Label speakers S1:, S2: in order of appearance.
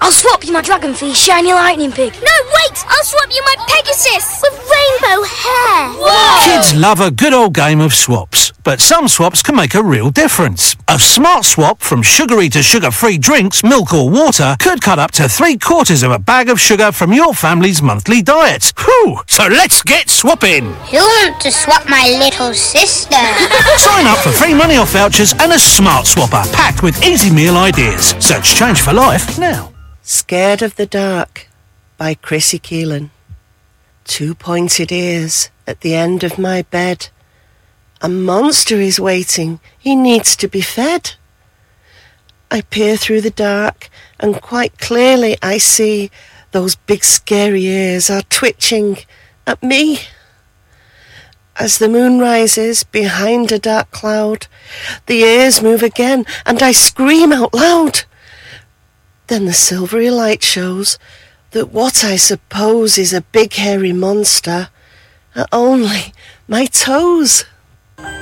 S1: I'll swap you my dragon for your shiny lightning pig.
S2: No, wait! I'll swap you my Pegasus with rainbow hair.
S1: Whoa!
S3: Kids love a good old game of swaps, but some swaps can make a real difference. A smart swap from sugary to sugar-free drinks, milk or water could cut up to 3/4 of a bag of sugar from your family's monthly diet. Whew! So let's get swapping!
S2: Who wants to swap my little sister?
S3: Sign up for free money off vouchers and a smart swapper packed with easy meal ideas. Search Change for Life now.
S4: Scared of the Dark by Chrissy Keelan. 2 pointed ears at the end of my bed. A monster is waiting. He needs to be fed. I peer through the dark and quite clearly I see those big scary ears are twitching at me. As the moon rises behind a dark cloud, the ears move again and I scream out loud. Then the silvery light shows that what I suppose is a big hairy monster are only my toes.